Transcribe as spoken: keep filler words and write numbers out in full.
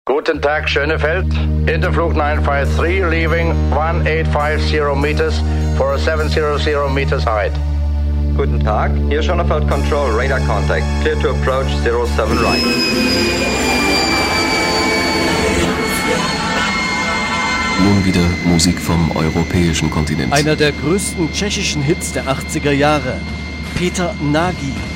Guten Tag, Schönefeld. Interflug nine five three, leaving one eight five zero meters for a seven hundred meters height. Guten Tag, hier Schönefeld Control, radar contact, clear to approach zero seven right. Nun wieder Musik vom europäischen Kontinent. Einer der größten tschechischen Hits der achtziger Jahre, Peter Nagy.